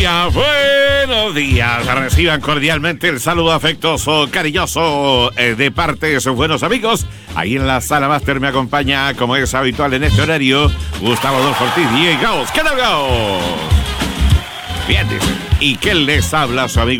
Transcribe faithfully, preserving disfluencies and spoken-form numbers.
Buenos días, reciban cordialmente el saludo afectuoso, cariñoso eh, de parte de sus buenos amigos. Ahí en la sala máster me acompaña, como es habitual en este horario, Gustavo Adolfo Ortiz y Gauss. ¿Qué tal, Gauss? Bien, dice. ¿Y qué les habla su amigo?